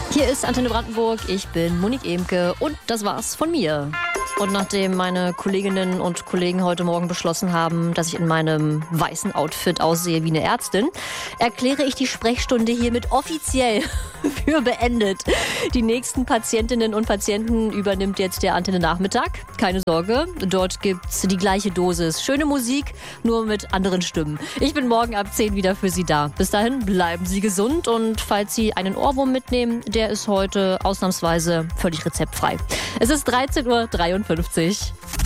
Hier ist Antenne Brandenburg, ich bin Monique Emke und das war's von mir. Und nachdem meine Kolleginnen und Kollegen heute Morgen beschlossen haben, dass ich in meinem weißen Outfit aussehe wie eine Ärztin, erkläre ich die Sprechstunde hiermit offiziell für beendet. Die nächsten Patientinnen und Patienten übernimmt jetzt der Antenne Nachmittag. Keine Sorge, dort gibt's die gleiche Dosis. Schöne Musik, nur mit anderen Stimmen. Ich bin morgen ab 10 wieder für Sie da. Bis dahin bleiben Sie gesund und falls Sie einen Ohrwurm mitnehmen, der ist heute ausnahmsweise völlig rezeptfrei. Es ist 13:53 Uhr.